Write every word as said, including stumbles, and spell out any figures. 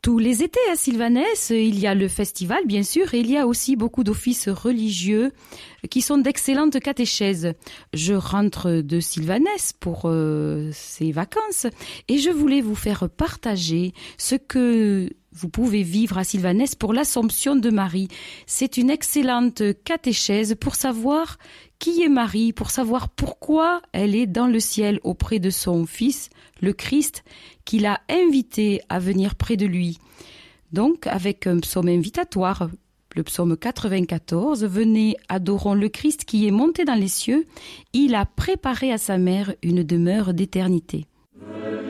Tous les étés à Sylvanès, il y a le festival bien sûr et il y a aussi beaucoup d'offices religieux qui sont d'excellentes catéchèses. Je rentre de Sylvanès pour euh, ces vacances et je voulais vous faire partager ce que vous pouvez vivre à Sylvanès pour l'Assomption de Marie. C'est une excellente catéchèse pour savoir qui est Marie, pour savoir pourquoi elle est dans le ciel auprès de son Fils, le Christ, qu'il a invité à venir près de lui. Donc, avec un psaume invitatoire, le psaume quatre-vingt-quatorze, « Venez, adorons le Christ qui est monté dans les cieux, il a préparé à sa mère une demeure d'éternité ».